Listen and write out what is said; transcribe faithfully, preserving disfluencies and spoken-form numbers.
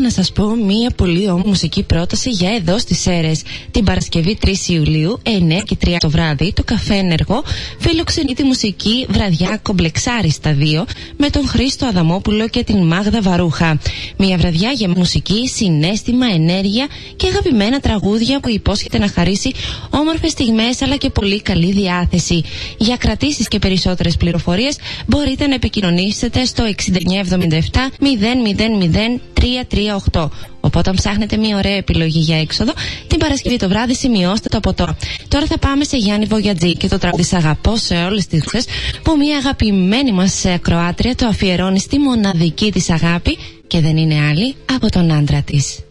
να σας πω μία πολύ όμορφη μουσική πρόταση για εδώ στις Σέρρες. Την Παρασκευή τρεις Ιουλίου, εννιά και τρία το βράδυ, το Καφέ Ενεργό φιλοξενεί τη μουσική βραδιά Κομπλεξάρι στα δύο με τον Χρήστο Αδαμόπουλο και την Μάγδα Βαρούχα. Μία βραδιά για μουσική, συναίσθημα, ενέργεια και αγαπημένα τραγούδια που υπόσχεται να χαρίσει όμορφες στιγμές αλλά και πολύ καλή διάθεση. Για κρατήσεις και περισσότερες πληροφορίες μπορείτε να επικοινωνήσετε στο εξήντα εννιά εβδομήντα επτά μηδέν μηδέν μηδέν τρία τρία οκτώ. Οπότε, αν ψάχνετε μια ωραία επιλογή για έξοδο, την Παρασκευή το βράδυ σημειώστε το από τώρα. Τώρα θα πάμε σε Γιάννη Βογιατζή και το τραγούδι «Σ' αγαπώ» σε όλες τις γλώσσες, που μια αγαπημένη μας Κροάτρια το αφιερώνει στη μοναδική της αγάπη και δεν είναι άλλη από τον άντρα της.